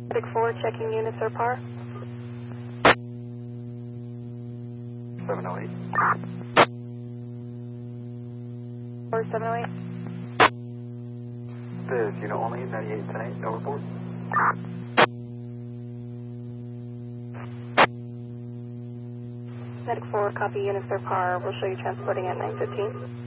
Medic 4 checking units or par. 708. 4708. This unit only, 9810 no report. Medic 4, copy units or par. We'll show you transporting at 915.